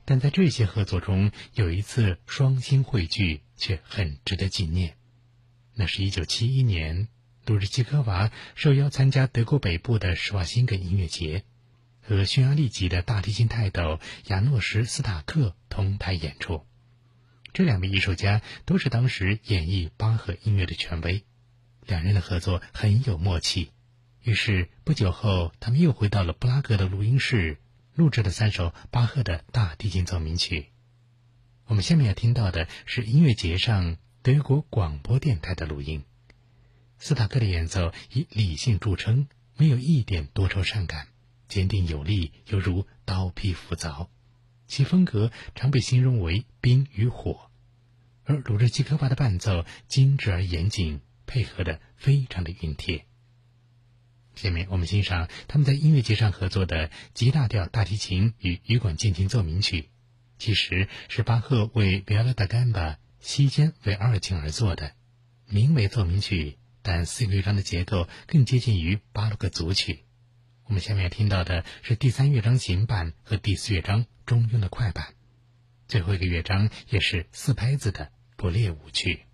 但在这些合作中，有一次双星汇聚却很值得纪念。那是1971年，鲁日基科娃受邀参加德国北部的施瓦辛格音乐节，和匈牙利籍的大提琴泰斗亚诺什·斯塔克同台演出。这两位艺术家都是当时演绎巴赫音乐的权威，两人的合作很有默契。于是不久后，他们又回到了布拉格的录音室，录制了3首巴赫的大提琴奏鸣曲。我们下面要听到的是音乐节上德国广播电台的录音。斯塔克的演奏以理性著称，没有一点多愁善感，坚定有力，犹如刀劈斧凿。其风格常被形容为冰与火，而鲁日基科娃的伴奏精致而严谨，配合得非常的熨帖。下面我们欣赏他们在音乐节上合作的 G 大调大提琴与羽管键琴奏鸣曲，其实是巴赫为 Viola da Gamba 西间为2琴而作的，名为奏鸣曲，但4个乐章的结构更接近于巴洛克组曲。我们下面要听到的是第3乐章行板和第4乐章中庸的快板，最后一个乐章也是4拍子的布列舞曲。